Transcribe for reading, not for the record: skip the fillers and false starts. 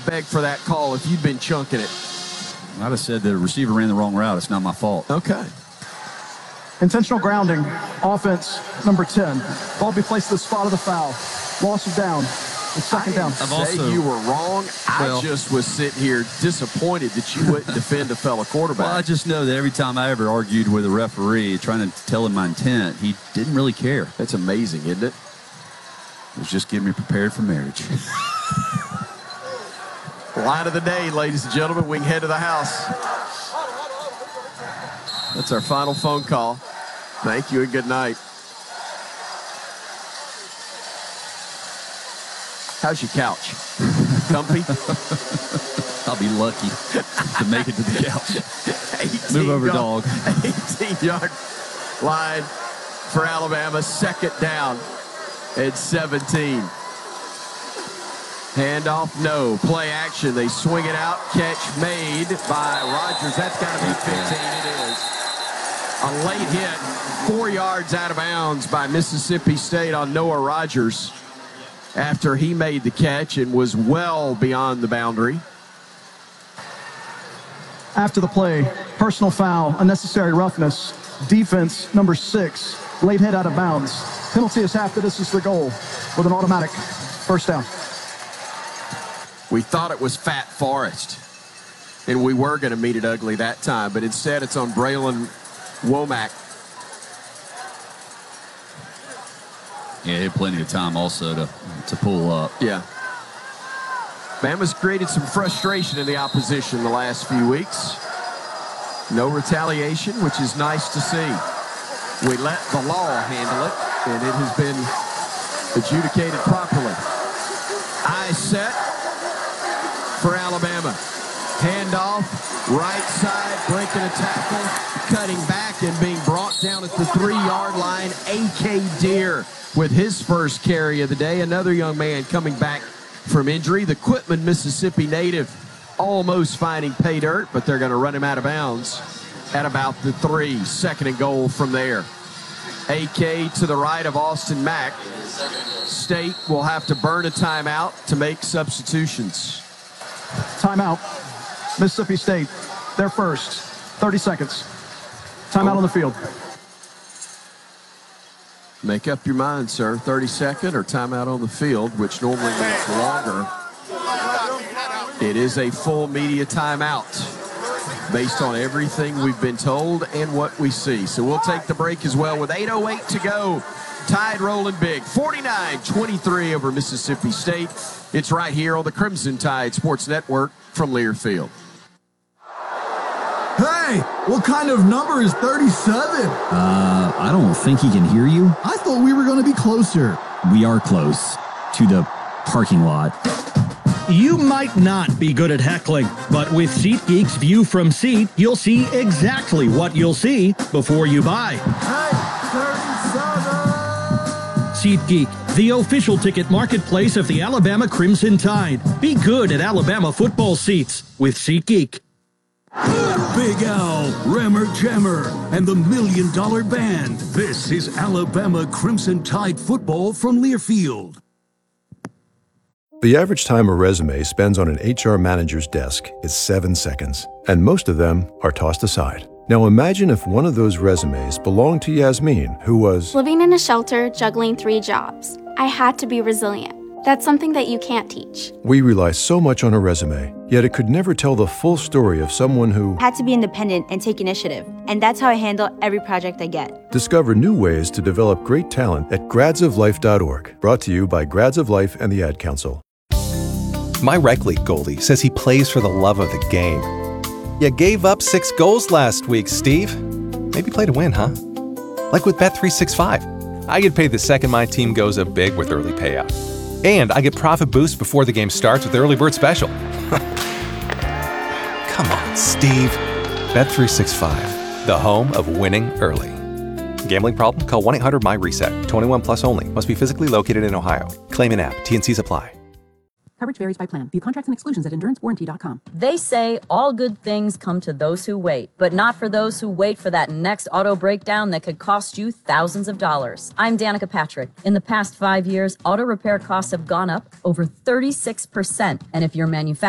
have begged for that call if you'd been chunking it? I'd have said the receiver ran the wrong route. It's not my fault. Okay. Intentional grounding, offense number 10. Ball be placed at the spot of the foul. Loss of down. It's second down. I didn't say you were wrong. I just was sitting here disappointed that you wouldn't defend a fellow quarterback. Well, I just know that every time I ever argued with a referee trying to tell him my intent, he didn't really care. That's amazing, isn't it? It was just getting me prepared for marriage. Line of the day, ladies and gentlemen. We can head to the house. That's our final phone call. Thank you and good night. How's your couch? Comfy? I'll be lucky to make it to the couch. Move over, dog. 18-yard line for Alabama. Second down at 17. Handoff, no. Play action. They swing it out. Catch made by Rogers. That's got to be 15. It is. A late hit. 4 yards out of bounds by Mississippi State on Noah Rogers after he made the catch and was well beyond the boundary. After the play, personal foul, unnecessary roughness, defense number 6, late hit out of bounds. Penalty is half the distance to the goal with an automatic first down. We thought it was Fat Forest, and we were going to meet it ugly that time, but instead it's on Braylon Womack. Yeah, he had plenty of time also to pull up. Yeah. Bama's created some frustration in the opposition the last few weeks. No retaliation, which is nice to see. We let the law handle it, and it has been adjudicated properly. Eye set for Alabama. Handoff, right side, breaking a tackle, cutting back and being brought down at the 3-yard line. A.K. Deere with his first carry of the day. Another young man coming back from injury. The Quitman, Mississippi native, almost finding pay dirt, but they're going to run him out of bounds at about the 3. Second and goal from there. A.K. to the right of Austin Mack. State will have to burn a timeout to make substitutions. Timeout. Mississippi State, their first. 30 seconds. Timeout on the field. Make up your mind, sir. 30-second or timeout on the field, which normally means longer. It is a full media timeout based on everything we've been told and what we see. So we'll take the break as well with 8:08 to go. Tide rolling big, 49-23 over Mississippi State. It's right here on the Crimson Tide Sports Network from Learfield. Hey, what kind of number is 37? I don't think he can hear you. I thought we were going to be closer. We are close to the parking lot. You might not be good at heckling, but with SeatGeek's View from Seat, you'll see exactly what you'll see before you buy. Hey, 37! SeatGeek, the official ticket marketplace of the Alabama Crimson Tide. Be good at Alabama football seats with SeatGeek. Big Al, Rammer Jammer, and the $1 Million Band. This is Alabama Crimson Tide football from Learfield. The average time a resume spends on an HR manager's desk is 7 seconds, and most of them are tossed aside. Now imagine if one of those resumes belonged to Yasmin, who was living in a shelter, juggling 3 jobs. I had to be resilient. That's something that you can't teach. We rely so much on a resume, yet it could never tell the full story of someone who had to be independent and take initiative. And that's how I handle every project I get. Discover new ways to develop great talent at gradsoflife.org. Brought to you by Grads of Life and the Ad Council. My rec league goalie says he plays for the love of the game. You gave up 6 goals last week, Steve. Maybe play to win, huh? Like with Bet365. I get paid the second my team goes up big with early payout. And I get profit boost before the game starts with Early Bird Special. Come on, Steve. Bet365, the home of winning early. Gambling problem? Call 1-800-MY-RESET. 21 plus only. Must be physically located in Ohio. Claim in app. T&Cs apply. Coverage varies by plan. View contracts and exclusions at endurancewarranty.com. They say all good things come to those who wait, but not for those who wait for that next auto breakdown that could cost you thousands of dollars. I'm Danica Patrick. In the past 5 years, auto repair costs have gone up over 36%. And if your manufacturer